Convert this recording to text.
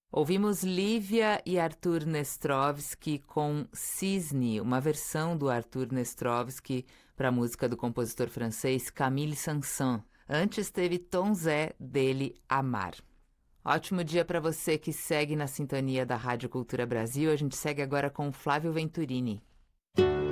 Ouvimos Lívia e Arthur Nestrovsky com Cisne, uma versão do Arthur Nestrovsky para a música do compositor francês Camille Saint-Saëns. Antes teve Tom Zé, dele Amar. Ótimo dia para você que segue na sintonia da Rádio Cultura Brasil. A gente segue agora com Flávio Venturini.